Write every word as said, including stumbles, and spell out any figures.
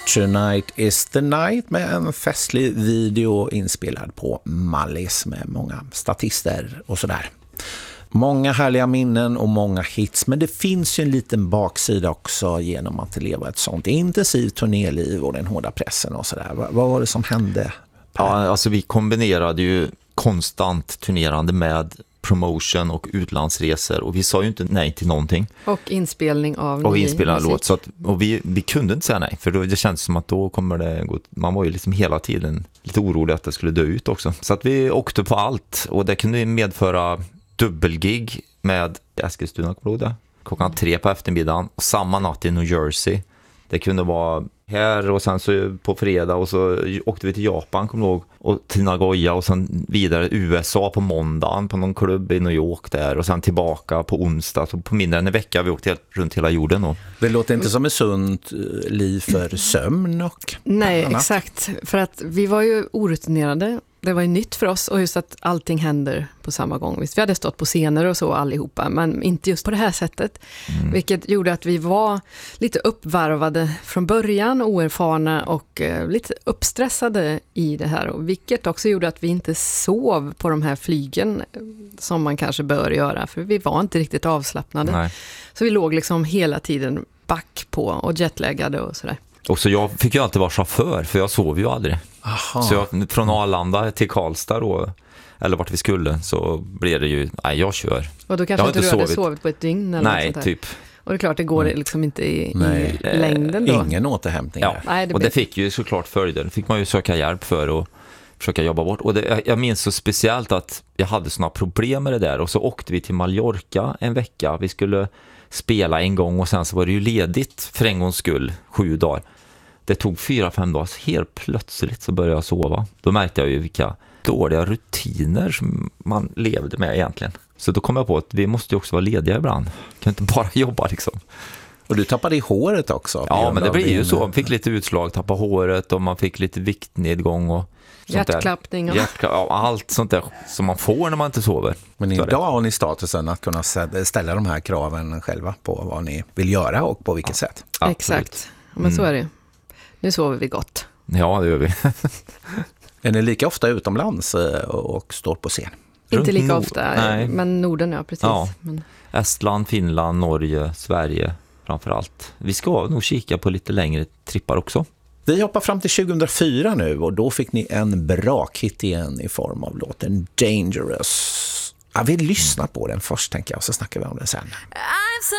Tonight is the night med en festlig video inspelad på Mallis med många statister och sådär. Många härliga minnen och många hits, men det finns ju en liten baksida också genom att leva ett sånt intensivt turnéliv och den hårda pressen och sådär. Vad, vad var det som hände? Ja, alltså vi kombinerade ju konstant turnerande med promotion och utlandsresor och vi sa ju inte nej till någonting. Och inspelning av och ny inspelning av musik. låt. Så att, och vi, vi kunde inte säga nej, för då, det kändes som att då kommer det gå. Man var ju liksom hela tiden lite orolig att det skulle dö ut också. Så att vi åkte på allt och det kunde medföra dubbelgig med Eskilstuna klockan tre på eftermiddagen och samma natt i New Jersey. Det kunde vara här och sen så på fredag och så åkte vi till Japan, kommer jag ihåg, och till Nagoya och sen vidare U S A på måndagen på någon klubb i New York där och sen tillbaka på onsdag. Så på mindre än en vecka vi åkte runt hela jorden. Och... Det låter inte som ett sunt liv för sömn och Nej, annat. exakt. För att vi var ju orutinerade. Det var ju nytt för oss och just att allting händer på samma gång. Visst, vi hade stått på scener och så allihopa, men inte just på det här sättet. Mm. Vilket gjorde att vi var lite uppvarvade från början, oerfarna och eh, lite uppstressade i det här. Och vilket också gjorde att vi inte sov på de här flygen som man kanske bör göra. För vi var inte riktigt avslappnade. Nej. Så vi låg liksom hela tiden back på och jetlaggade och sådär. Och så jag fick ju alltid vara chaufför för jag sov ju aldrig. Aha. Så jag, från Arlanda till Karlstad då, eller vart vi skulle, så blev det ju, nej jag kör. Och då kanske jag inte du sovit. hade sovit på ett dygn eller nej, något sånt här. typ. Och det är klart, det går liksom inte i, nej. i längden då. Ingen återhämtning. Ja. Nej, det och blir... det fick ju såklart följder. Det fick man ju söka hjälp för och försöka jobba bort. Och det, jag minns så speciellt att jag hade såna problem med det där. Och så åkte vi till Mallorca en vecka. Vi skulle spela en gång och sen så var det ju ledigt för en gångs skull, sju dagar. Det tog fyra, fem dagar. Helt plötsligt så började jag sova. Då märkte jag ju vilka dåliga rutiner som man levde med egentligen. Så då kom jag på att vi måste ju också vara lediga ibland. Kan inte bara jobba liksom. Och du tappade i håret också. Ja, men det blir ju din... så. Man fick lite utslag, tappa håret och man fick lite viktnedgång och hjärtklappning och... Hjärtkla- ja, allt sånt där som man får när man inte sover. Men så idag har ni statusen att kunna ställa de här kraven själva på vad ni vill göra och på vilket ja, sätt. Absolut. Exakt, men så är det. Nu sover vi gott. Ja, det gör vi. Är ni lika ofta utomlands och står på scen? Inte lika Nord- ofta, Nej. men Norden, ja, precis. Ja. Men... Estland, Finland, Norge, Sverige framförallt. Vi ska nog kika på lite längre trippar också. Vi hoppar fram till tjugohundrafyra nu och då fick ni en bra hit igen i form av låten Dangerous. Ja, vi lyssnar på den först tänker jag och så snackar vi om den sen. I'm so